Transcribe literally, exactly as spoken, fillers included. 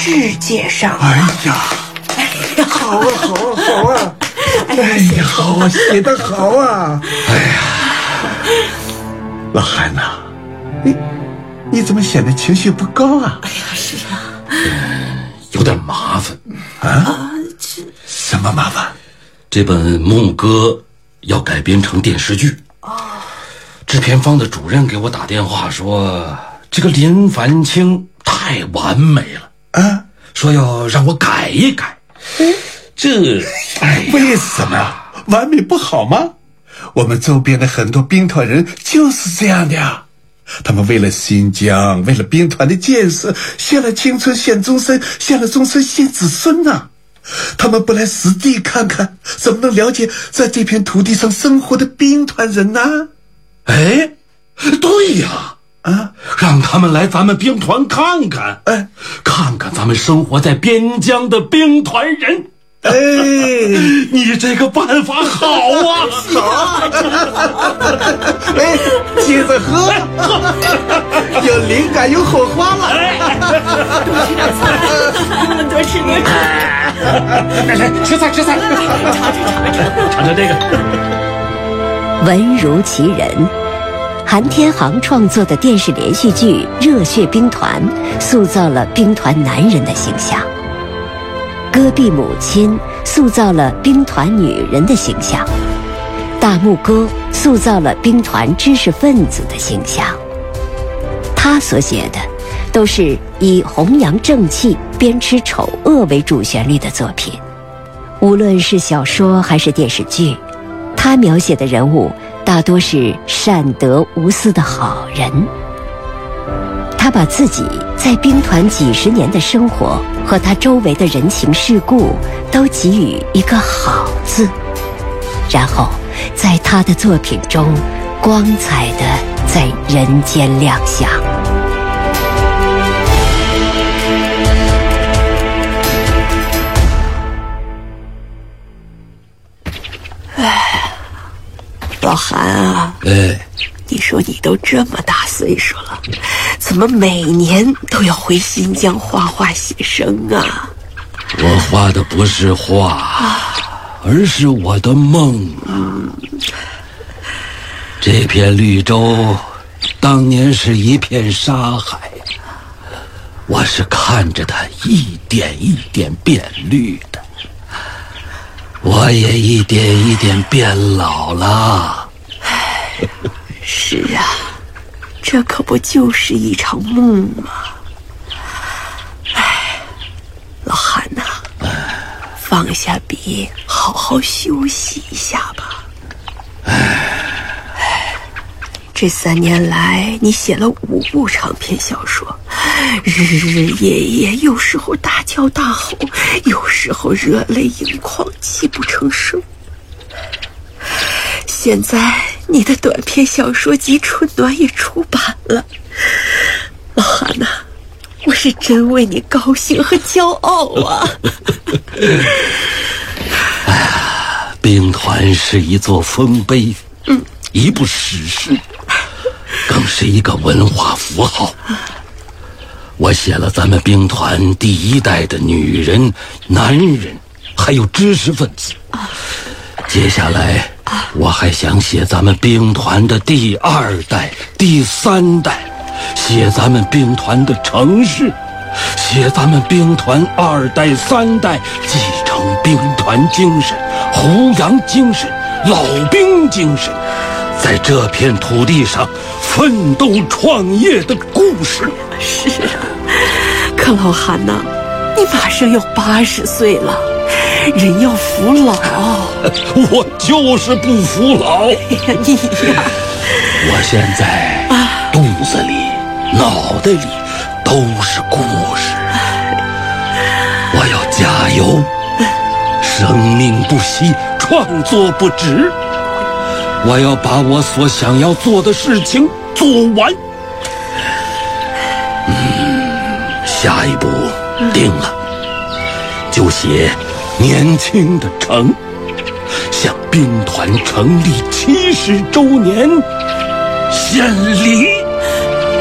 世界上。 哎呀，好啊，好啊，好啊！哎呀，好啊，写得好啊！哎呀，老韩呐、啊，你你怎么显得情绪不高啊？ 哎呀，是啊， 有点麻烦啊。啊，这什么麻烦？ 这本《牧歌》要改编成电视剧。哦。制片方的主任给我打电话说，这个林凡清太完美了啊，说要让我改一改。嗯，这哎，为什么完美不好吗？我们周边的很多兵团人就是这样的呀，他们为了新疆，为了兵团的建设，献了青春献终身，献了终身献子孙呐、啊。他们不来实地看看，怎么能了解在这片土地上生活的兵团人呢？ 哎，对呀，啊，让他们来咱们兵团看看，哎，看看咱们生活在边疆的兵团人。哎，你这个办法好啊， 好，哎，接着喝，有灵感，有火花了。 多吃点菜，多吃点菜。吃菜吃菜，尝尝尝尝尝尝这个。 文如其人，韩天航创作的电视连续剧《热血兵团》塑造了兵团男人的形象，戈壁母亲塑造了兵团女人的形象，大牧歌塑造了兵团知识分子的形象。他所写的都是以弘扬正气、鞭笞丑恶为主旋律的作品，无论是小说还是电视剧，他描写的人物大多是善德无私的好人。他把自己在兵团几十年的生活和他周围的人情世故都给予一个好字，然后在他的作品中光彩地在人间亮相。 哎，老韩啊， 哎， 你说你都这么大岁数了，怎么每年都要回新疆画画写生啊？ 我画的不是画、啊、而是我的梦、嗯、这片绿洲当年是一片沙海，我是看着它一点一点变绿的，我也一点一点变老了。 是啊，这可不就是一场梦吗？哎，老韩呐、啊，放下笔，好好休息一下吧。哎，这三年来，你写了五部长篇小说，日日夜夜，有时候大叫大吼，有时候热泪盈眶，泣不成声。现在你的短篇小说集《春暖》也出版了，老韩呐、啊，我是真为你高兴和骄傲啊！ 哎呀，兵团是一座丰碑，嗯，一部史诗，更是一个文化符号。我写了咱们兵团第一代的女人、男人，还有知识分子。接下来我还想写咱们兵团的第二代、第三代，写咱们兵团的城市，写咱们兵团二代、三代继承兵团精神、弘扬精神、老兵精神，在这片土地上奋斗创业的故事。 是啊，可老韩呐、啊，你马上要八十岁了，人要服老。 我就是不服老。 哎呀，你呀， 我现在肚子里、脑袋里都是故事。我要加油，生命不息，创作不止。我要把我所想要做的事情做完。嗯，下一步定了，就写年轻的城，向兵团成立七十周年献礼。